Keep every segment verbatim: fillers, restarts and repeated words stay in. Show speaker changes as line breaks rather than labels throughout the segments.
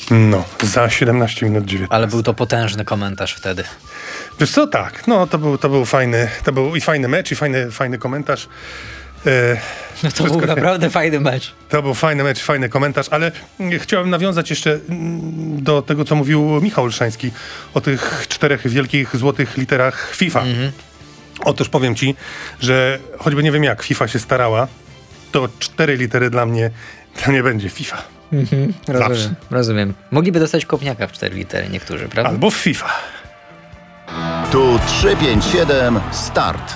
No, za siedemnaście minut dziewiętnaście.
Ale był to potężny komentarz wtedy.
Wiesz co, tak, no to był, to był fajny, to był i fajny mecz, i fajny, fajny komentarz. E,
no to był naprawdę fajny mecz.
To był fajny mecz, fajny komentarz, ale chciałem nawiązać jeszcze do tego, co mówił Michał Olszański o tych czterech wielkich złotych literach FIFA. Mm-hmm. Otóż powiem ci, że choćby nie wiem jak FIFA się starała, to cztery litery dla mnie to nie będzie FIFA.
Mhm, rozumiem, rozumiem. Mogliby dostać kopniaka w cztery litery niektórzy, prawda?
Albo w FIFA.
Tu trzy pięć siedem start.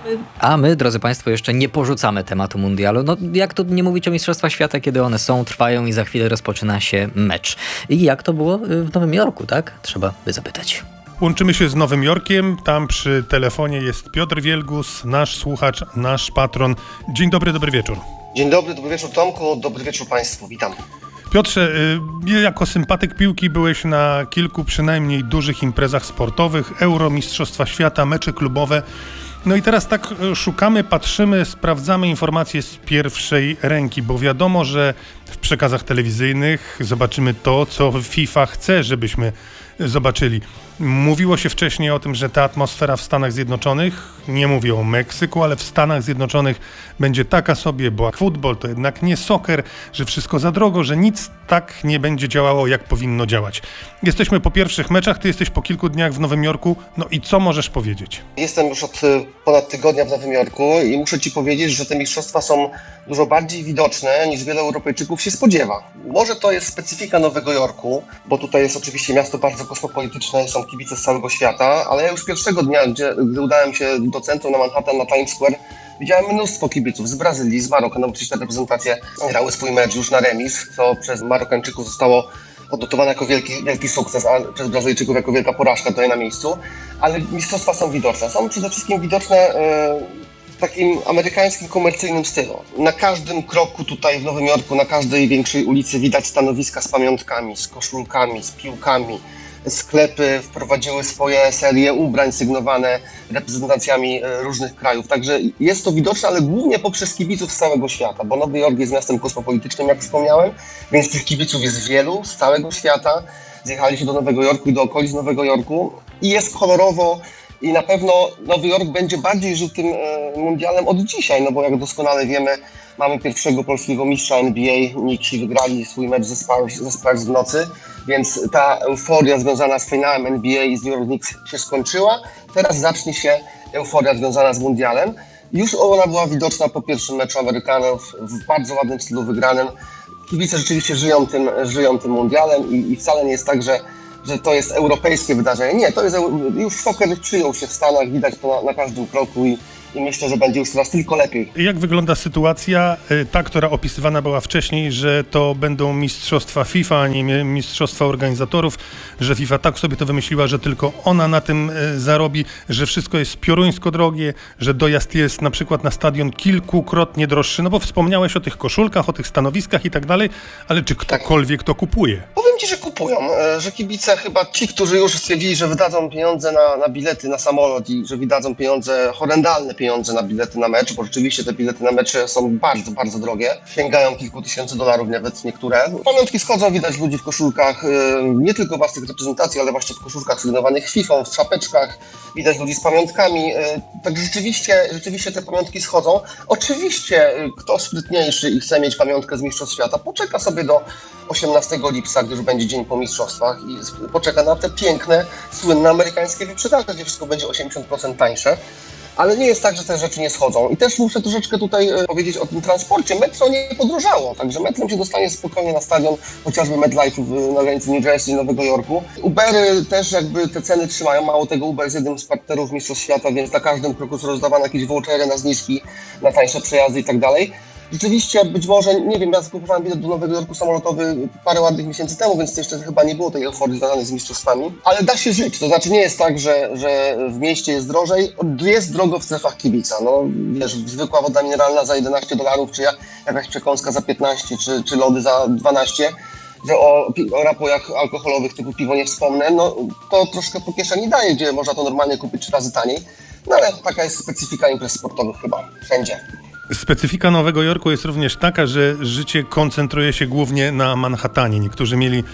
A my, drodzy Państwo, jeszcze nie porzucamy tematu mundialu. No jak tu nie mówić o Mistrzostwach Świata, kiedy one są, trwają i za chwilę rozpoczyna się mecz. I jak to było w Nowym Jorku, tak? Trzeba by zapytać.
Łączymy się z Nowym Jorkiem. Tam przy telefonie jest Piotr Wielgus, nasz słuchacz, nasz patron. Dzień dobry, dobry wieczór.
Dzień dobry, dobry wieczór Tomku, dobry wieczór Państwu, witam.
Piotrze, y, jako sympatyk piłki byłeś na kilku przynajmniej dużych imprezach sportowych, Euro, Mistrzostwa Świata, mecze klubowe. No i teraz tak szukamy, patrzymy, sprawdzamy informacje z pierwszej ręki, bo wiadomo, że w przekazach telewizyjnych zobaczymy to, co FIFA chce, żebyśmy zobaczyli. Mówiło się wcześniej o tym, że ta atmosfera w Stanach Zjednoczonych, nie mówię o Meksyku, ale w Stanach Zjednoczonych będzie taka sobie, bo futbol to jednak nie soccer, że wszystko za drogo, że nic tak nie będzie działało, jak powinno działać. Jesteśmy po pierwszych meczach, ty jesteś po kilku dniach w Nowym Jorku, no i co możesz powiedzieć?
Jestem już od ponad tygodnia w Nowym Jorku i muszę Ci powiedzieć, że te mistrzostwa są dużo bardziej widoczne, niż wiele Europejczyków się spodziewa. Może to jest specyfika Nowego Jorku, bo tutaj jest oczywiście miasto bardzo kosmopolityczne, są kibice z całego świata, ale ja już pierwszego dnia, gdzie, gdy udałem się do centrum na Manhattan, na Times Square, widziałem mnóstwo kibiców z Brazylii, z Maroka, no oczywiście te reprezentacje grały swój mecz już na remis, co przez Marokańczyków zostało odnotowane jako wielki, wielki sukces, a przez Brazylijczyków jako wielka porażka tutaj na miejscu, ale mistrzostwa są widoczne. Są przede wszystkim widoczne e, w takim amerykańskim, komercyjnym stylu. Na każdym kroku tutaj w Nowym Jorku, na każdej większej ulicy widać stanowiska z pamiątkami, z koszulkami, z piłkami. Sklepy wprowadziły swoje serie ubrań sygnowane reprezentacjami różnych krajów. Także jest to widoczne, ale głównie poprzez kibiców z całego świata, bo Nowy Jork jest miastem kosmopolitycznym, jak wspomniałem, więc tych kibiców jest wielu z całego świata. Zjechali się do Nowego Jorku i do okolic Nowego Jorku i jest kolorowo i na pewno Nowy Jork będzie bardziej żytym mundialem od dzisiaj, no bo jak doskonale wiemy, mamy pierwszego polskiego mistrza N B A, Knicksi wygrali swój mecz ze Spurs, ze Spurs w nocy, więc ta euforia związana z finałem N B A i z New York Knicks się skończyła. Teraz zacznie się euforia związana z mundialem. Już ona była widoczna po pierwszym meczu Amerykanów w bardzo ładnym stylu wygranym. Kibice rzeczywiście żyją tym, żyją tym mundialem i, i wcale nie jest tak, że że to jest europejskie wydarzenie. Nie, to jest już soccer przyjął się w Stanach, widać to na, na każdym kroku i, i myślę, że będzie już teraz tylko lepiej.
Jak wygląda sytuacja, ta, która opisywana była wcześniej, że to będą mistrzostwa FIFA, a nie mistrzostwa organizatorów, że FIFA tak sobie to wymyśliła, że tylko ona na tym zarobi, że wszystko jest pioruńsko drogie, że dojazd jest na przykład na stadion kilkukrotnie droższy, no bo wspomniałeś o tych koszulkach, o tych stanowiskach i tak dalej, ale czy ktokolwiek to kupuje?
Powiem Ci, że kupują, że kibice chyba ci, którzy już stwierdzili, że wydadzą pieniądze na, na bilety na samolot i że wydadzą pieniądze, horrendalne pieniądze na bilety na mecz, bo rzeczywiście te bilety na mecze są bardzo, bardzo drogie. Sięgają kilku tysięcy dolarów nawet niektóre. Pamiątki schodzą, widać ludzi w koszulkach, nie tylko własnych reprezentacji, ale właśnie w koszulkach sygnowanych FIFA, w czapeczkach. Widać ludzi z pamiątkami. Tak rzeczywiście, rzeczywiście te pamiątki schodzą. Oczywiście kto sprytniejszy i chce mieć pamiątkę z Mistrzostw Świata, poczeka sobie do osiemnastego lipca, gdy już będzie dzień po mistrzostwach i poczeka na te piękne, słynne amerykańskie wyprzedaże, gdzie wszystko będzie osiemdziesiąt procent tańsze. Ale nie jest tak, że te rzeczy nie schodzą. I też muszę troszeczkę tutaj powiedzieć o tym transporcie. Metro nie podrożało, także metrem się dostanie spokojnie na stadion, chociażby MetLife na granicy New Jersey i Nowego Jorku. Ubery też jakby te ceny trzymają. Mało tego, Uber jest jednym z partnerów Mistrzostw Świata, więc na każdym kroku są rozdawane jakieś vouchery na zniżki, na tańsze przejazdy i tak dalej. Rzeczywiście, być może, nie wiem, ja kupowałem bilet do Nowego Jorku samolotowy parę ładnych miesięcy temu, więc jeszcze chyba nie było tej euforii związanej z mistrzostwami, ale da się żyć, to znaczy nie jest tak, że, że w mieście jest drożej, jest drogo w strefach kibica, no wiesz, zwykła woda mineralna za jedenaście dolarów, czy jakaś przekąska za piętnaście, czy, czy lody za dwanaście, że o, o napojach alkoholowych typu piwo nie wspomnę, no to troszkę po kieszeni daje, gdzie można to normalnie kupić trzy razy taniej, no ale taka jest specyfika imprez sportowych chyba, wszędzie.
Specyfika Nowego Jorku jest również taka, że życie koncentruje się głównie na Manhattanie. Niektórzy mieli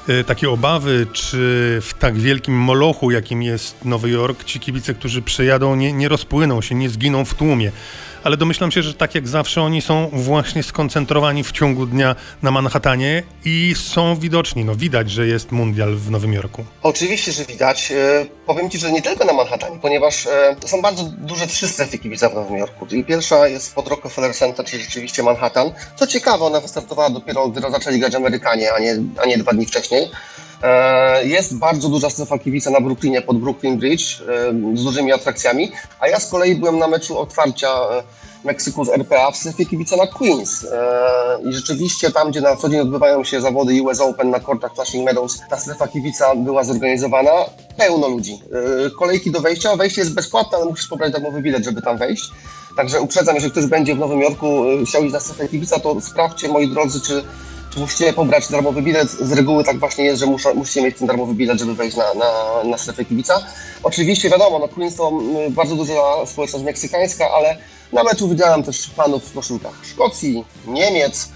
y, takie obawy, czy w tak wielkim molochu, jakim jest Nowy Jork, ci kibice, którzy przyjadą, nie, nie rozpłyną się, nie zginą w tłumie. Ale domyślam się, że tak jak zawsze oni są właśnie skoncentrowani w ciągu dnia na Manhattanie i są widoczni. No widać, że jest mundial w Nowym Jorku.
Oczywiście, że widać. E, powiem Ci, że nie tylko na Manhattanie, ponieważ e, są bardzo duże trzy strefy kibica w Nowym Jorku. I pierwsza jest pod Rockefeller Center, czyli rzeczywiście Manhattan. Co ciekawe, ona wystartowała dopiero, gdy zaczęli grać Amerykanie, a nie, a nie dwa dni wcześniej. E, jest bardzo duża strefa kibica na Brooklynie, pod Brooklyn Bridge, e, z dużymi atrakcjami, a ja z kolei byłem na meczu otwarcia e, Meksyku z R P A w strefie kibica na Queens. E, I rzeczywiście tam, gdzie na co dzień odbywają się zawody U S Open na kortach Flushing Meadows, ta strefa kibica była zorganizowana. Pełno ludzi. E, kolejki do wejścia. Wejście jest bezpłatne, ale musisz pobrać darmowy bilet, żeby tam wejść. Także uprzedzam, jeżeli ktoś będzie w Nowym Jorku e, chciał iść na strefę kibica, to sprawdźcie, moi drodzy, czy, czy musicie pobrać darmowy bilet. Z reguły tak właśnie jest, że muszą, musicie mieć ten darmowy bilet, żeby wejść na, na, na strefę kibica. Oczywiście wiadomo, no Queens to m, bardzo duża społeczność meksykańska, ale na meczu widziałem też fanów w koszulkach Szkocji, Niemiec,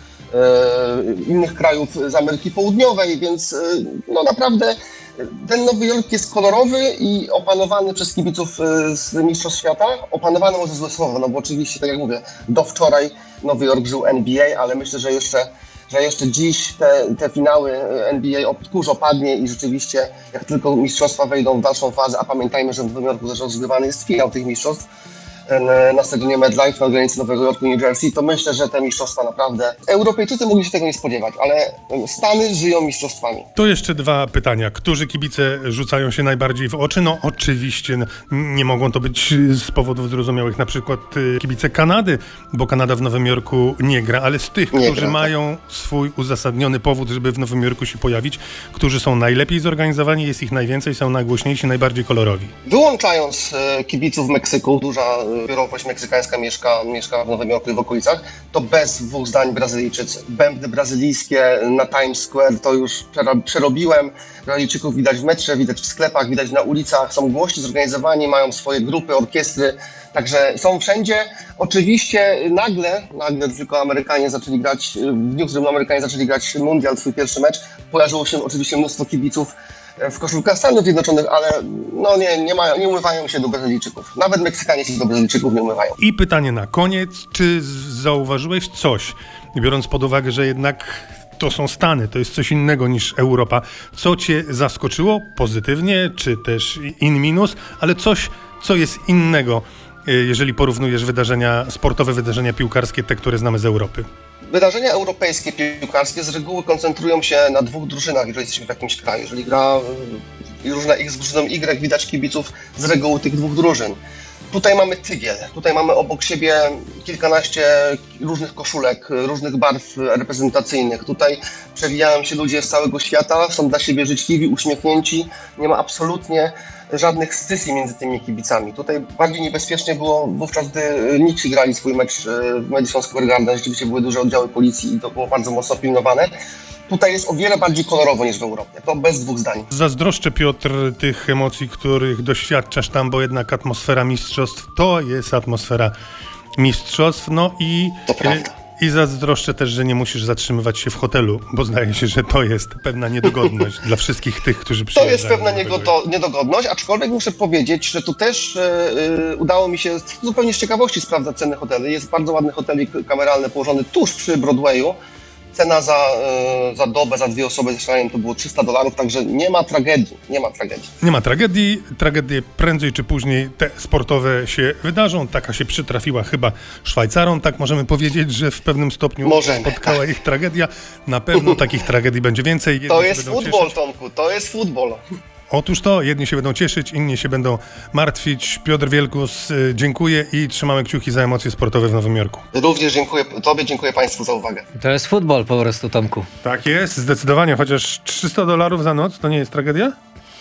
e, innych krajów z Ameryki Południowej, więc e, no naprawdę ten Nowy Jork jest kolorowy i opanowany przez kibiców e, z Mistrzostw Świata. Opanowany może złe słowo, no bo oczywiście, tak jak mówię, do wczoraj Nowy Jork żył N B A, ale myślę, że jeszcze, że jeszcze dziś te, te finały N B A kurz opadnie i rzeczywiście jak tylko mistrzostwa wejdą w dalszą fazę, a pamiętajmy, że w Nowym Jorku też rozgrywany jest finał tych mistrzostw, na stadionie MetLife na granicy Nowego Jorku i New Jersey, to myślę, że te mistrzostwa naprawdę... Europejczycy mogli się tego nie spodziewać, ale Stany żyją mistrzostwami.
To jeszcze dwa pytania. Którzy kibice rzucają się najbardziej w oczy? No oczywiście no, nie mogą to być z powodów zrozumiałych, na przykład kibice Kanady, bo Kanada w Nowym Jorku nie gra, ale z tych,
Nie
którzy
gra.
mają swój uzasadniony powód, żeby w Nowym Jorku się pojawić, którzy są najlepiej zorganizowani, jest ich najwięcej, są najgłośniejsi, najbardziej kolorowi.
Wyłączając e, kibiców Meksyku, duża biurowość meksykańska mieszka, mieszka w Nowym Jorku i w okolicach, to bez dwóch zdań Brazylijczycy. Bębny brazylijskie na Times Square to już przerobiłem. Brazylijczyków widać w metrze, widać w sklepach, widać na ulicach. Są głośni, zorganizowani, mają swoje grupy, orkiestry, także są wszędzie. Oczywiście nagle, nagle tylko Amerykanie zaczęli grać, w dniu, w którym Amerykanie zaczęli grać mundial, swój pierwszy mecz, pojawiło się oczywiście mnóstwo kibiców w koszulkach Stanów Zjednoczonych, ale no nie, nie, mają, nie umywają się do Brazylijczyków. Nawet Meksykanie się do Brazylijczyków nie umywają.
I pytanie na koniec, czy zauważyłeś coś, biorąc pod uwagę, że jednak to są Stany, to jest coś innego niż Europa, co cię zaskoczyło pozytywnie, czy też in minus, ale coś, co jest innego, jeżeli porównujesz wydarzenia sportowe, wydarzenia piłkarskie, te, które znamy z Europy?
Wydarzenia europejskie, piłkarskie z reguły koncentrują się na dwóch drużynach, jeżeli jesteśmy w jakimś kraju. Jeżeli gra y, różna X z drużyną Y, widać kibiców z reguły tych dwóch drużyn. Tutaj mamy tygiel, tutaj mamy obok siebie kilkanaście różnych koszulek, różnych barw reprezentacyjnych. Tutaj przewijają się ludzie z całego świata, są dla siebie życzliwi, uśmiechnięci. Nie ma absolutnie żadnych scysji między tymi kibicami. Tutaj bardziej niebezpiecznie było wówczas, gdy Knicksi grali swój mecz w Madison Square Garden. Rzeczywiście były duże oddziały policji i to było bardzo mocno pilnowane. Tutaj jest o wiele bardziej kolorowo niż w Europie. To bez dwóch zdań.
Zazdroszczę, Piotr, tych emocji, których doświadczasz tam, bo jednak atmosfera mistrzostw to jest atmosfera mistrzostw. No i,
To prawda.
i zazdroszczę też, że nie musisz zatrzymywać się w hotelu, bo zdaje się, że to jest pewna niedogodność dla wszystkich tych, którzy
To
przyjeżdżają.
jest pewna
do Nowego
niegodo-
Jorku.
niedogodność, aczkolwiek muszę powiedzieć, że tu też yy, udało mi się zupełnie z ciekawości sprawdzać ceny hoteli. Jest bardzo ładny hotelik kameralny położony tuż przy Broadwayu. Cena za, yy, za dobę, za dwie osoby ze szlajem to było trzysta dolarów, także nie ma tragedii, nie ma tragedii.
Nie ma tragedii. Tragedie prędzej czy później te sportowe się wydarzą. Taka się przytrafiła chyba Szwajcarom. Tak możemy powiedzieć, że w pewnym stopniu
Możemy,
spotkała ich tragedia. Na pewno takich tragedii będzie więcej. Jedni
To
się
jest
będą
futbol,
cieszyć.
Tomku, to jest futbol.
Otóż to, jedni się będą cieszyć, inni się będą martwić. Piotr Wielkus, y, dziękuję i trzymamy kciuki za emocje sportowe w Nowym Jorku.
Również dziękuję Tobie, dziękuję Państwu za uwagę.
To jest futbol po prostu, Tomku.
Tak jest, zdecydowanie, chociaż trzysta dolarów za noc to nie jest tragedia?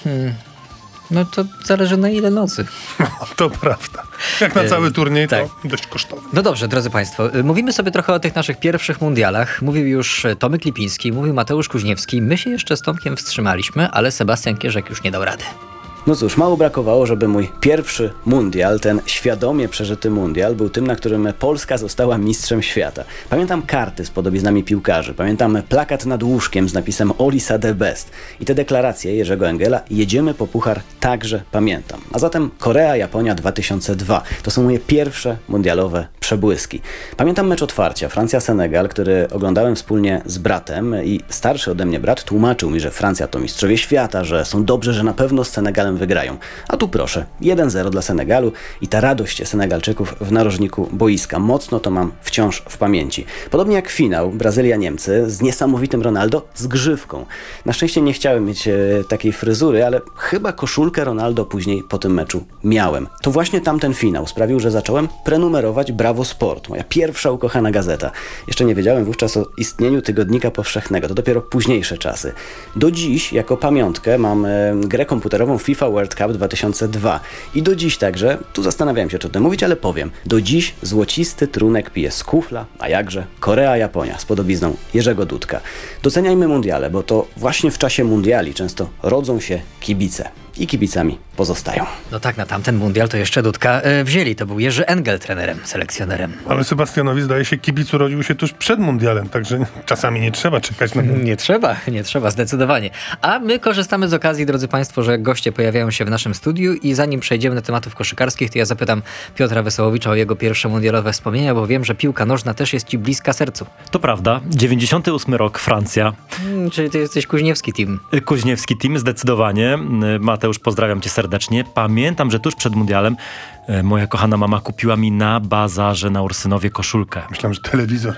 No to zależy na ile nocy.
To prawda. Jak na cały turniej to
tak.
dość kosztowne.
No dobrze, drodzy Państwo, y, mówimy sobie trochę o tych naszych pierwszych mundialach. Mówił już Tomek Lipiński, mówił Mateusz Kuźniewski. My się jeszcze z Tomkiem wstrzymaliśmy, ale Sebastian Kierzek już nie dał rady.
No cóż, mało brakowało, żeby mój pierwszy mundial, ten świadomie przeżyty mundial, był tym, na którym Polska została mistrzem świata. Pamiętam karty z podobiznami piłkarzy, pamiętam plakat nad łóżkiem z napisem Olisa the best i te deklaracje Jerzego Engela, jedziemy po puchar, także pamiętam. A zatem Korea Japonia dwa tysiące dwa. To są moje pierwsze mundialowe przebłyski. Pamiętam mecz otwarcia, Francja-Senegal, który oglądałem wspólnie z bratem i starszy ode mnie brat tłumaczył mi, że Francja to mistrzowie świata, że są dobrzy, że na pewno z Senegalem wygrają. A tu proszę, jeden zero dla Senegalu i ta radość Senegalczyków w narożniku boiska. Mocno to mam wciąż w pamięci. Podobnie jak finał Brazylia-Niemcy z niesamowitym Ronaldo z grzywką. Na szczęście nie chciałem mieć e, takiej fryzury, ale chyba koszulkę Ronaldo później po tym meczu miałem. To właśnie tamten finał sprawił, że zacząłem prenumerować Bravo Sport, moja pierwsza ukochana gazeta. Jeszcze nie wiedziałem wówczas o istnieniu Tygodnika Powszechnego, to dopiero późniejsze czasy. Do dziś jako pamiątkę mam e, grę komputerową FIFA World Cup dwa tysiące dwa i do dziś także, tu zastanawiałem się, czy o tym mówić, ale powiem, do dziś złocisty trunek pije z kufla, a jakże Korea Japonia z podobizną Jerzego Dudka. Doceniajmy mundiale, bo to właśnie w czasie mundiali często rodzą się kibice i kibicami pozostają.
No tak, na tamten mundial to jeszcze Dudka e, wzięli. To był Jerzy Engel trenerem, selekcjonerem.
Ale Sebastianowi, zdaje się, kibic urodził się tuż przed mundialem, także czasami nie trzeba czekać na mundial.
Nie trzeba, nie trzeba, zdecydowanie. A my korzystamy z okazji, drodzy Państwo, że goście pojawiają się w naszym studiu i zanim przejdziemy do tematów koszykarskich, to ja zapytam Piotra Wesołowicza o jego pierwsze mundialowe wspomnienia, bo wiem, że piłka nożna też jest Ci bliska sercu.
To prawda. dziewięćdziesiąty ósmy rok, Francja.
Hmm, czyli Ty jesteś Kuźniewski team.
Kuźniewski team, zdecydowanie. Mateusz, pozdrawiam Cię serdecznie. Pamiętam, że tuż przed mundialem e, moja kochana mama kupiła mi na bazarze na Ursynowie koszulkę.
Myślałem, że telewizor.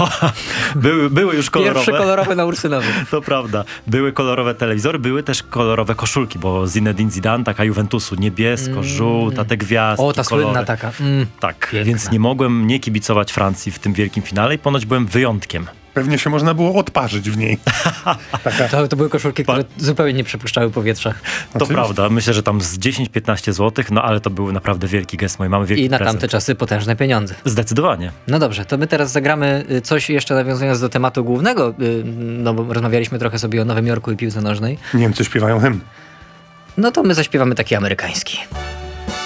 były, były już kolorowe.
Pierwszy kolorowy na Ursynowie.
To prawda. Były kolorowe telewizory, były też kolorowe koszulki, bo Zinedine Zidane, taka Juventusu, niebiesko,
Mm.
żółta, te gwiazdki,
O, ta
kolory.
słynna taka. Mm.
Tak,
Piękna.
więc nie mogłem nie kibicować Francji w tym wielkim finale i ponoć byłem wyjątkiem.
Pewnie się można było odparzyć w niej. Taka.
To, to były koszulki, które
Pa-
zupełnie nie przepuszczały powietrza.
To
Oczywiście.
prawda, myślę, że tam z dziesięć piętnaście złotych, no ale to był naprawdę wielki gest mojej mamy, wielki
I na
prezent.
tamte czasy potężne pieniądze.
Zdecydowanie.
No dobrze, to my teraz zagramy y, coś jeszcze nawiązując do tematu głównego, y, no bo rozmawialiśmy trochę sobie o Nowym Jorku i piłce nożnej.
Niemcy śpiewają hymn.
No to my zaśpiewamy taki amerykański.